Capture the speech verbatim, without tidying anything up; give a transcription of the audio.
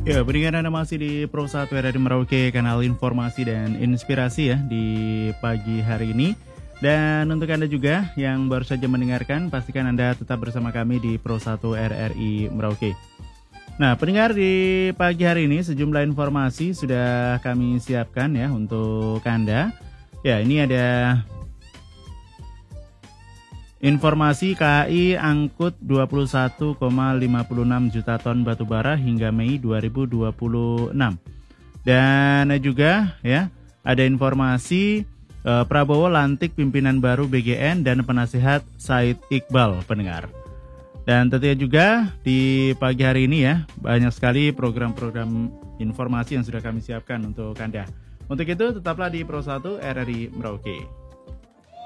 Ya, pendengar Anda masih di Pro satu R R I Merauke, kanal informasi dan inspirasi ya di pagi hari ini. Dan untuk Anda juga yang baru saja mendengarkan, pastikan Anda tetap bersama kami di Pro satu R R I Merauke. Nah, pendengar, di pagi hari ini sejumlah informasi sudah kami siapkan ya untuk Anda. Ya, ini ada informasi K A I angkut dua puluh satu koma lima enam juta ton batubara hingga Mei dua ribu dua puluh enam. Dan juga ya, ada informasi eh, Prabowo lantik pimpinan baru B G N dan penasehat Said Iqbal, pendengar. Dan tentunya juga di pagi hari ini ya, banyak sekali program-program informasi yang sudah kami siapkan untuk Anda. Untuk itu tetaplah di Pro satu R R I Merauke.